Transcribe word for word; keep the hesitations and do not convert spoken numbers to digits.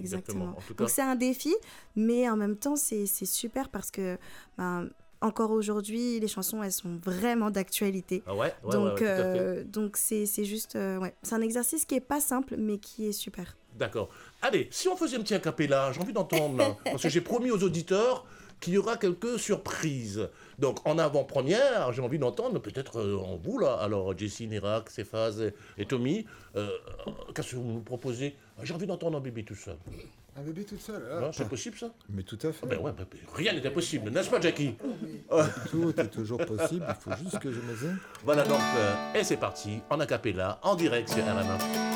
exactement. En tout cas... Donc c'est un défi, mais en même temps, c'est, c'est super parce que... Ben, encore aujourd'hui, les chansons, elles sont vraiment d'actualité. Ah ouais, ouais, donc, ouais, ouais, tout à fait. euh, donc c'est, c'est juste... Euh, ouais. C'est un exercice qui est pas simple, mais qui est super. D'accord. Allez, si on faisait un petit acapella, j'ai envie d'entendre, là, parce que j'ai promis aux auditeurs qu'il y aura quelques surprises. Donc, en avant-première, j'ai envie d'entendre, peut-être euh, en vous, là, alors Jessie, Nérac, Céphase et, et Tommy, euh, qu'est-ce que vous nous proposez? J'ai envie d'entendre un bébé tout seul. Un bébé tout seul, ah. Non, c'est possible, ça? Mais tout à fait. Ah ben ouais, ben, rien n'est impossible, n'est-ce pas, Jackie? Tout est toujours possible, il faut juste que je me aise. Voilà donc, euh, et c'est parti, en acapella, en direct sur R M un.